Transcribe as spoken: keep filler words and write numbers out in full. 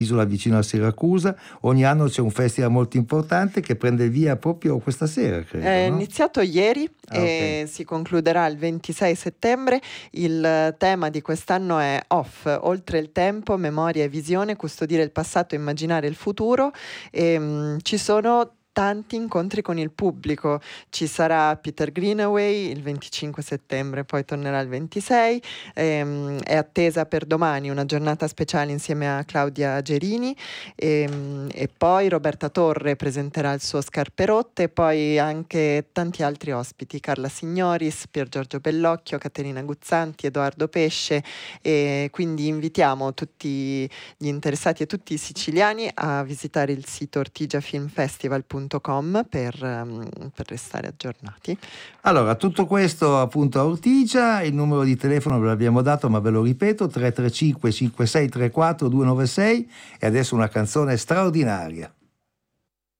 isola vicino a Siracusa. Ogni anno c'è un festival molto importante che prende via proprio questa sera, credo. È no? iniziato ieri Ah, e ok. si concluderà il ventisei settembre. Il tema di quest'anno è Off, oltre il tempo, memoria e visione, custodire il passato, immaginare il futuro. E, mh, ci sono tanti incontri con il pubblico. Ci sarà Peter Greenaway il venticinque settembre, poi tornerà il ventisei. Ehm, è attesa per domani una giornata speciale insieme a Claudia Gerini, e, e poi Roberta Torre presenterà il suo Scarpe Rotte, e poi anche tanti altri ospiti: Carla Signoris, Pier Giorgio Bellocchio, Caterina Guzzanti, Edoardo Pesce. E quindi invitiamo tutti gli interessati e tutti i siciliani a visitare il sito ortigiafilmfestival punto com per, um, per restare aggiornati. Allora, tutto questo appunto a Ortigia. Il numero di telefono ve l'abbiamo dato, ma ve lo ripeto: tre tre cinque cinque sei tre quattro due nove sei. E adesso una canzone straordinaria.